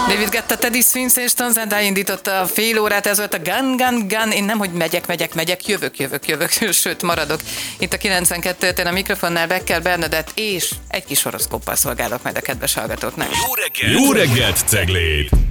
David Guetta, Teddy Swims és Tonzán indította a fél órát, ez volt a Gun. Én nem, hogy megyek, jövök, sőt maradok. Itt a 92-től a mikrofonnál Becker Bernadett, és egy kis horoszkóppal szolgálok majd a kedves hallgatóknak. Jó reggelt, Cegléd!